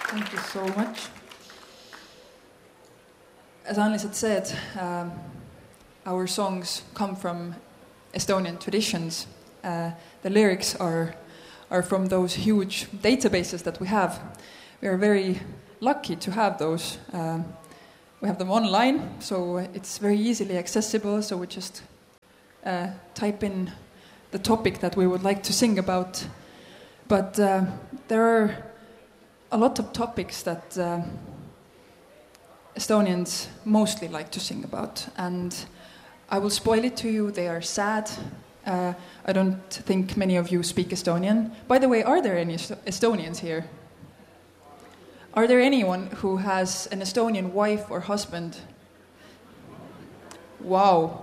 Thank you so much. As Annelies had said, our songs come from Estonian traditions. The lyrics are from those huge databases that we have. We are very lucky to have those. We have them online, so it's very easily accessible. So we just type in the topic that we would like to sing about. But there are a lot of topics that Estonians mostly like to sing about, and I will spoil it to you. They are sad. I don't think many of you speak Estonian. By the way, are there any Estonians here? Are there anyone who has an Estonian wife or husband? Wow.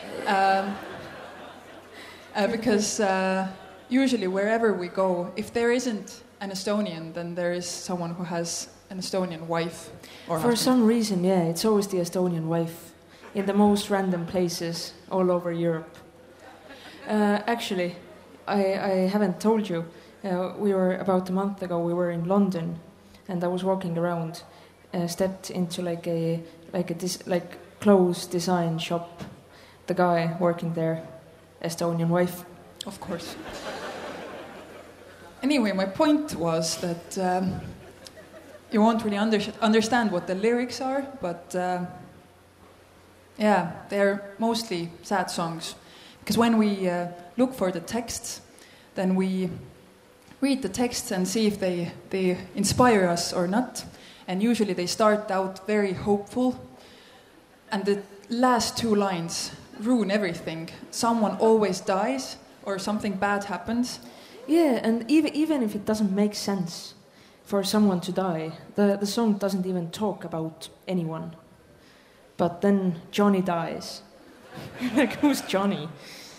Because usually wherever we go, if there isn't an Estonian, then there is someone who has an Estonian wife or husband. For some reason, yeah, it's always the Estonian wife in the most random places all over Europe. Actually, I haven't told you. We were about a month ago. We were in London, and I was walking around, stepped into like a clothes design shop. The guy working there, Estonian wife. Of course. Anyway, my point was that you won't really understand what the lyrics are, but yeah, they're mostly sad songs. Because when we look for the texts, then we read the texts and see if they inspire us or not. And usually they start out very hopeful, and the last two lines ruin everything. Someone always dies, or something bad happens. Yeah, and even if it doesn't make sense for someone to die, the song doesn't even talk about anyone. But then Johnny dies. Like, who's Johnny?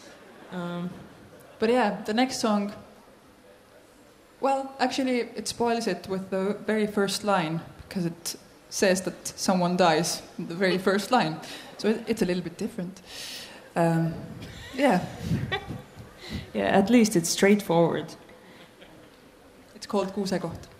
But yeah, the next song, well, actually it spoils it with the very first line, because it says that someone dies in the very first line. So it's a little bit different. Yeah. Yeah, at least it's straightforward. It's called Kuusekoht.